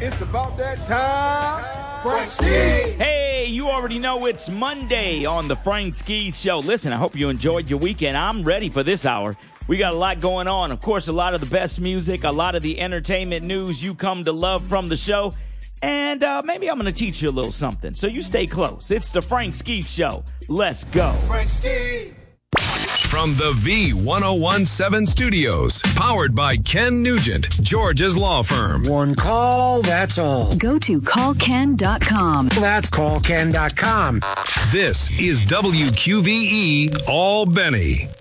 It's about that time. Frank Ski. Hey, you already know it's Monday on the Frank Ski Show. Listen, I hope you enjoyed your weekend. I'm ready for this hour. We got a lot going on. Of course, a lot of the best music, a lot of the entertainment news you come to love from the show. And maybe I'm going to teach you a little something. So you stay close. It's the Frank Ski Show. Let's go. Frank Ski. From the V1017 studios, powered by Ken Nugent, George's law firm. One call, that's all. Go to callken.com. That's callken.com. This is WQVE Albany.